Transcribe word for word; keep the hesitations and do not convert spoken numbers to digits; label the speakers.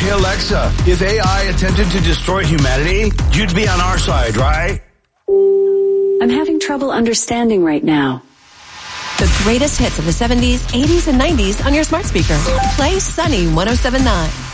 Speaker 1: Hey Alexa, if A I attempted to destroy humanity, you'd be on our side, right?
Speaker 2: I'm having trouble understanding right now.
Speaker 3: The greatest hits of the seventies, eighties, and nineties on your smart speaker. Play Sunny one oh seven point nine.